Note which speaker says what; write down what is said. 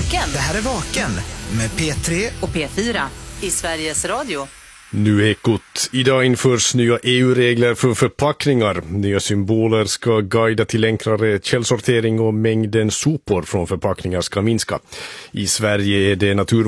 Speaker 1: Vaken.
Speaker 2: Det här är Vaken med P3
Speaker 1: och P4 i Sveriges Radio.
Speaker 3: Nu Ekot. Idag införs nya EU-regler för förpackningar. Nya symboler ska guida till enklare källsortering och mängden sopor från förpackningar ska minska. I Sverige är det